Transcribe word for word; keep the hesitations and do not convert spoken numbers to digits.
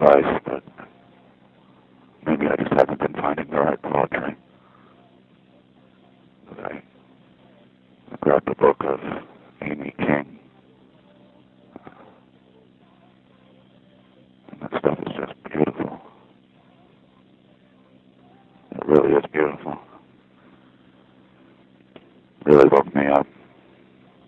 advice, but maybe I just haven't been finding the right poetry. But I grabbed a book of Amy King, and that stuff is just beautiful. It really is beautiful. Really woke me up.